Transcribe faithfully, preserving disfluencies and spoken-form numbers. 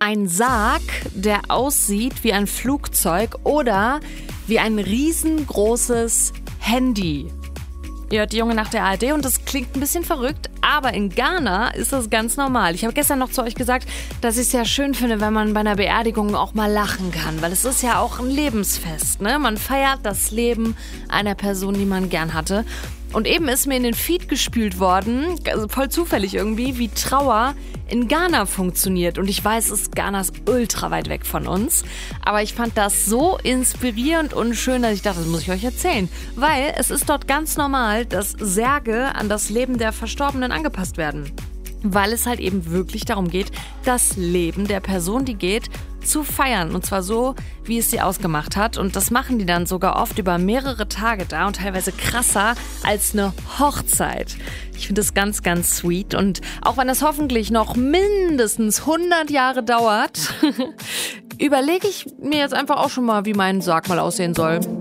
Ein Sarg, der aussieht wie ein Flugzeug oder wie ein riesengroßes Handy. Ihr hört die Junge nach der A R D und das klingt ein bisschen verrückt, aber in Ghana ist das ganz normal. Ich habe gestern noch zu euch gesagt, dass ich es ja schön finde, wenn man bei einer Beerdigung auch mal lachen kann, weil es ist ja auch ein Lebensfest, ne? Man feiert das Leben einer Person, die man gern hatte. Und eben ist mir in den Feed gespült worden, also voll zufällig irgendwie, wie Trauer in Ghana funktioniert. Und ich weiß, es ist Ghanas ultra weit weg von uns. Aber ich fand das so inspirierend und schön, dass ich dachte, das muss ich euch erzählen. Weil es ist dort ganz normal, dass Särge an das Leben der Verstorbenen angepasst werden. Weil es halt eben wirklich darum geht, das Leben der Person, die geht, zu feiern. Und zwar so, wie es sie ausgemacht hat. Und das machen die dann sogar oft über mehrere Tage da und teilweise krasser als eine Hochzeit. Ich finde das ganz, ganz sweet. Und auch wenn das hoffentlich noch mindestens hundert Jahre dauert, überlege ich mir jetzt einfach auch schon mal, wie mein Sarg mal aussehen soll.